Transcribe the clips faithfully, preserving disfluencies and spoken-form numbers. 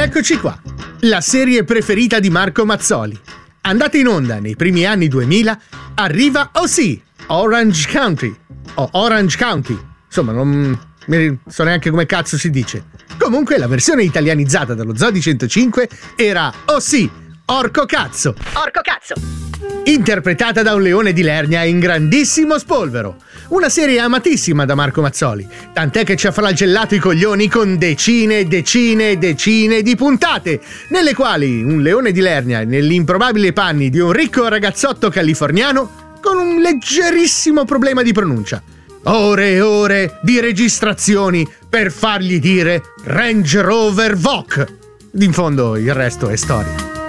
Eccoci qua, la serie preferita di Marco Mazzoli. Andata in onda nei primi anni duemila, arriva, oh sì, Orange County, o Orange County, insomma non mi so neanche come cazzo si dice. Comunque la versione italianizzata dallo Zoo di centocinque era, oh sì, Orco Cazzo. Orco Cazzo. Interpretata da un leone di Lernia in grandissimo spolvero. Una serie amatissima da Marco Mazzoli, tant'è che ci ha flagellato i coglioni con decine e decine e decine di puntate, nelle quali un leone di Lernia negli improbabili panni di un ricco ragazzotto californiano con un leggerissimo problema di pronuncia. Ore e ore di registrazioni per fargli dire Range Rover Vogue. In fondo il resto è storia.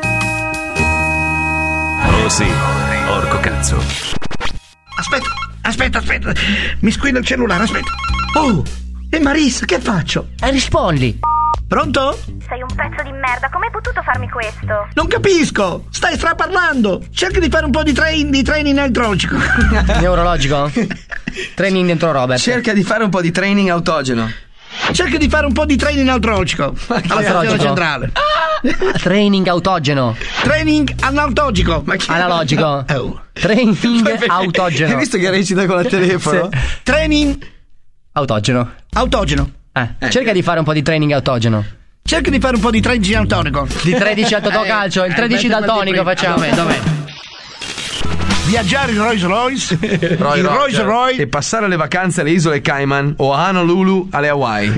Oh sì, Orco Cazzo. Aspetta, aspetta, aspetta. Mi squilla il cellulare, aspetta. Oh, e Marissa, che faccio? E rispondi. Pronto? Sei un pezzo di merda, come hai potuto farmi questo? Non capisco, stai straparlando. Cerca di fare un po' di, train, di training neurologico. Neurologico? Training dentro Robert. Cerca di fare un po' di training autogeno. Cerca di fare un po' di training neurologico. Alla stazione centrale. Training autogeno. Training analogico. Ma che... Analogico. Oh. Training autogeno. Hai visto che recita con il telefono? Sì. Training autogeno. Autogeno. Eh, eh. Cerca di fare un po' di training autogeno. Cerca di fare un po' di tredici daltonico. Di tredici al Totocalcio, il tredici daltonico facciamo. Dov'è? Dov'è? Viaggiare in Rolls Royce, Roy in Rolls Royce e passare le vacanze alle isole Cayman o a Honolulu alle Hawaii.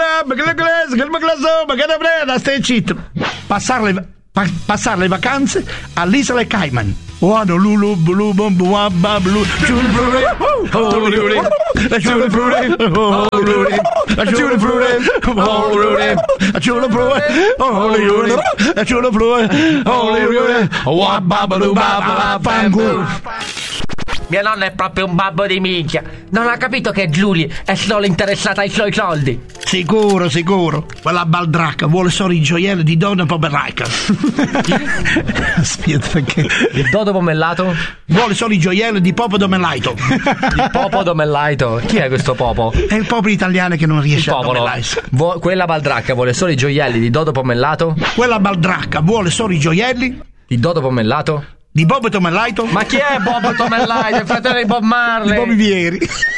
Stai zitto. Passare le, pa, passare le vacanze all'isola Cayman. Honolulu, blu, blu, blu, blu, Mia nonna è proprio un babbo di minchia. Non ha capito che Giulia è solo interessata ai suoi soldi. Sicuro, sicuro. Quella baldracca vuole solo i gioielli di Donna Pomeraica. Aspetta, perché il Dodo Pomellato? Vuole solo i gioielli di Popo Domellaito. Il Popo Domellaito? Chi è questo Popo? È il popolo italiano che non riesce il a popolo. domellarsi. Vo- quella baldracca vuole solo i gioielli di Dodo Pomellato? Quella baldracca vuole solo i gioielli di Dodo Pomellato? Di Bob Tomellaito? Ma chi è Bob Tomellaito? Il fratello di Bob Marley? Di Bobby Vieri.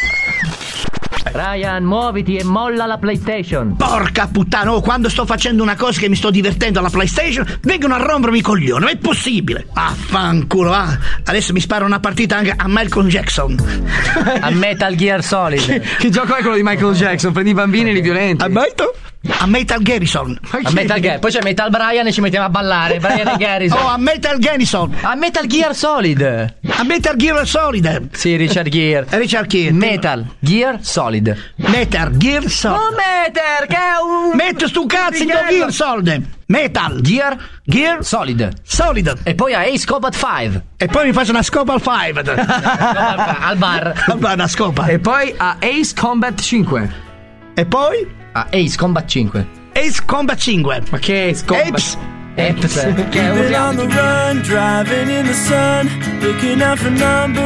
Ryan, muoviti e molla la PlayStation. Porca puttana, oh, quando sto facendo una cosa che mi sto divertendo alla PlayStation, vengono a rompermi i coglioni, non è possibile. Affanculo, ah. Adesso mi sparo una partita anche a Michael Jackson. A Metal Gear Solid. Che, che gioco è quello di Michael Jackson? Prendi i bambini e li violenti. A Metal? A Metal Garrison. A Metal Gear. Poi c'è Metal Brian e ci mettiamo a ballare. Brian e Garrison. Oh, a Metal Garrison. A Metal Gear Solid. A Metal Gear Solid. Sì, Richard Gere. Richard Gere. Metal Gear Solid. Metal Gear Solid. Oh, Metal, che è un... Metto stu cazzo in Gear Solid. Metal Gear Gear Solid. Solid. E poi a Ace Combat cinque. E poi mi faccio una scopa al cinque. Al bar. Al bar, una scopa. E poi a Ace Combat cinque. E poi a Ace Combat cinque. Ace Combat cinque. Ma che Ace Combat? Apes. Apes. Che è un on the run, driving in the sun, looking out for number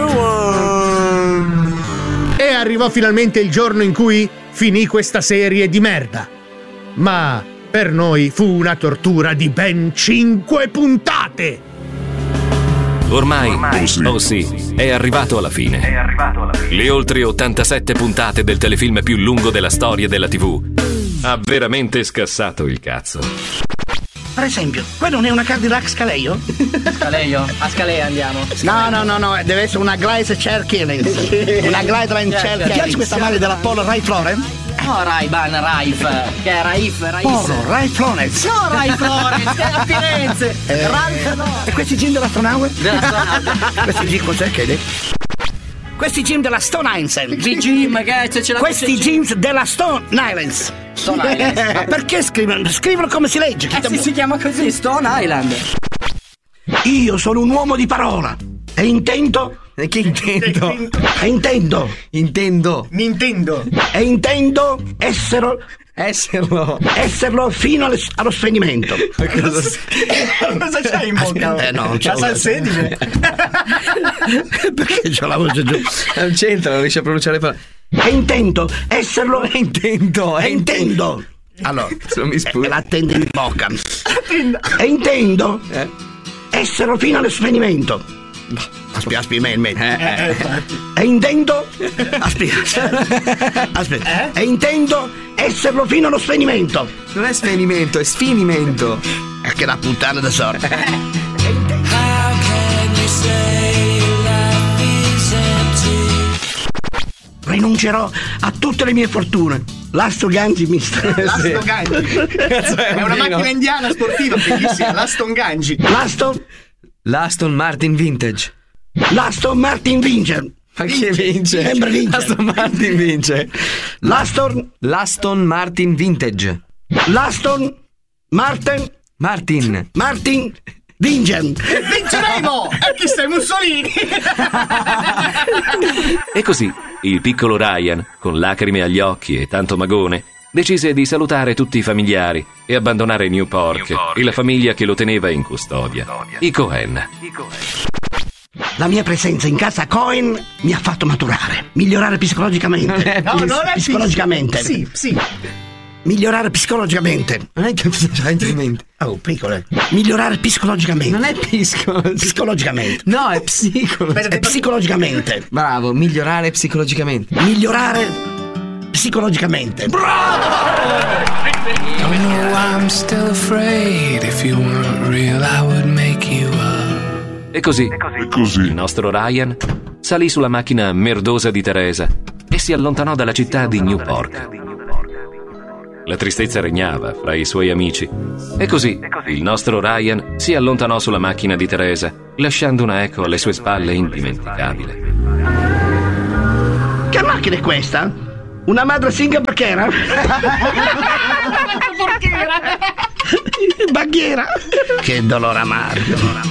one. E arrivò finalmente il giorno in cui finì questa serie di merda. Ma per noi fu una tortura di ben cinque puntate. Ormai, Ormai. Oh sì, è arrivato alla fine. È arrivato alla fine. Le oltre ottantasette puntate del telefilm più lungo della storia della tivù. Ha veramente scassato il cazzo. Per esempio, qua non è una Cadillac Scaleo? Scaleo? A Scalea andiamo. No, no, no, no, deve essere una Gleise Chair Killings. Una Gleise Chair Killings. Ti piace questa maglia della Polo Ralph Lauren? No, Ray-Ban, Raif. Che è Raif, Raif. Polo, Ralph Lauren. No, Ralph Lauren, che è a Firenze. Eh, Ralph Lauren. E questi jeans dell'astronauta? Dell'astronauta. Questi jeans cos'è che è? Questi jeans della Stone Island. Di Jim, che c'è la Questi jeans della Stone Island. Stone Island. Ma perché scrivono? Scrivono come si legge. Eh sì, si chiama così, Stone Island. Io sono un uomo di parola. E intendo? E che intendo? E intendo. Intendo. Nintendo. E intendo essere... Esserlo. Esserlo fino allo, allo spegnimento. Cosa, si... Cosa c'hai in bocca? Eh no, non c'è. La salsedine. Perché c'ho la voce giù? Non c'entra, non riesce a pronunciare le parole. E intendo esserlo. E intendo. E intendo. Allora, mi eh, la tenda in bocca. E intendo Eh? essere fino allo svenimento. Aspetta, aspetta, me, me. Eh, eh. E intendo. Aspetta. Aspetta. E intendo esserlo fino allo svenimento. Non è svenimento, è sfinimento. E che la puttana da sorte. How can you say life is empty? Rinuncerò a tutte le mie fortune. L'Aston Gangi, mister. L'Aston Gangi. Cazzo è, È una Martino? macchina indiana sportiva bellissima, l'Aston Gangi. L'Aston. L'Aston Martin Vintage. L'Aston Martin vince. Ma chi vince? Sempre vince. L'Aston Martin vince. L'Aston. L'Aston Martin Vintage. L'Aston Martin. Martin. Martin vince. Vinceremo! E chi sei, Mussolini? E così il piccolo Ryan, con lacrime agli occhi e tanto magone, decise di salutare tutti i familiari e abbandonare Newport e la famiglia che lo teneva in custodia, i Cohen. La mia presenza in casa Cohen mi ha fatto maturare, migliorare psicologicamente. No, non è psicologicamente. Sì, sì. Migliorare psicologicamente. Non è che c'hai in mente. Oh, piccole. Migliorare psicologicamente. Non è pisco. Psicologicamente. No, è psicolo. È psicologicamente. Bravo, migliorare psicologicamente. Migliorare psicologicamente. Oh no, I'm still afraid. If you weren't real, I would make you up. E così, il nostro Ryan salì sulla macchina merdosa di Teresa e si allontanò dalla città di Newport. La tristezza regnava fra i suoi amici. E così il nostro Ryan si allontanò sulla macchina di Teresa, lasciando una eco alle sue spalle indimenticabile. Che macchina è questa? Una madre singa barchera? Baghiera? Che dolore amaro.